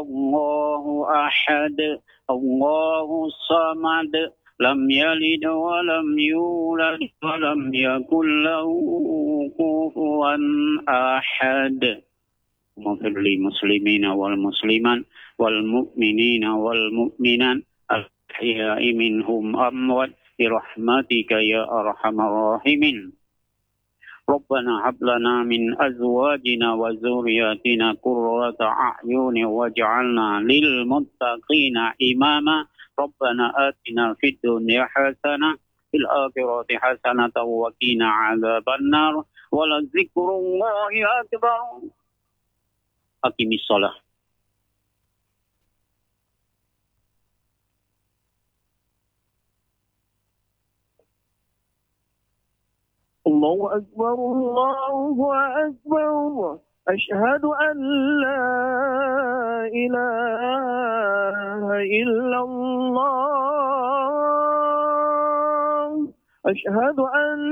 الله أحد الله الصمد لم يلد ولم يولد ولم يكن له كفوا أحد اغفر للمسلمين والمسلمات والمؤمنين والمؤمنات الأحياء منهم أموات برحمتك يا أرحم الراحمين ربنا هب لنا من أزواجنا وذرياتنا قرة أعين واجعلنا للمتقين إماما ربنا آتنا في الدنيا حسنة في الآخرة حسنة وقنا عذاب النار ولذكر الله أكبر أقم الصلاة. الله أكبر الله أكبر أشهد أن لا إله إلا الله أشهد أن